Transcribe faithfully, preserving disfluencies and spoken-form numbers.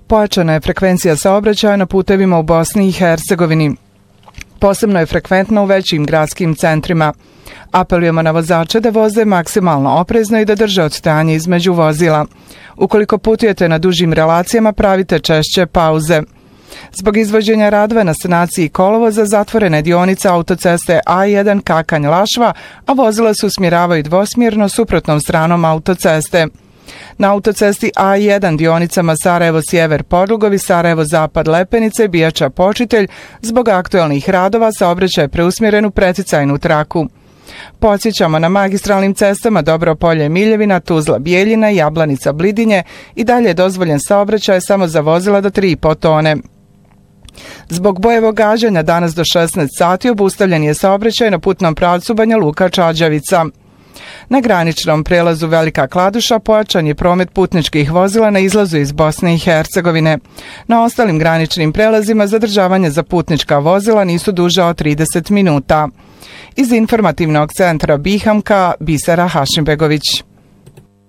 Pojačana je frekvencija saobraćaja na putevima u Bosni i Hercegovini. Posebno je frekventna u većim gradskim centrima. Apelujemo na vozače da voze maksimalno oprezno i da drže odstajanje između vozila. Ukoliko putujete na dužim relacijama, pravite češće pauze. Zbog izvođenja radova na sanaciji kolovoza zatvorena je dionica autoceste A jedan Kakanj-Lašva, a vozila se usmjeravaju dvosmjerno suprotnom stranom autoceste. Na autocesti A jedan dionicama Sarajevo-Sjever Podlugovi, Sarajevo-Zapad Lepenice, Bijača Počitelj, zbog aktualnih radova saobraćaj je preusmjeren u preticajnu traku. Podsjećamo, na magistralnim cestama Dobropolje Miljevina, Tuzla Bijeljina, Jablanica Blidinje i dalje je dozvoljen saobraćaj samo za vozila do tri i po tone. Zbog bojevog gađanja danas do šesnaest sati obustavljen je saobraćaj na putnom pravcu Banja Luka Čađavica. Na graničnom prelazu Velika Kladuša pojačan je promet putničkih vozila na izlazu iz Bosne i Hercegovine. Na ostalim graničnim prelazima zadržavanje za putnička vozila nisu duže od trideset minuta. Iz informativnog centra Bihamka, Bisera Hašimbegović.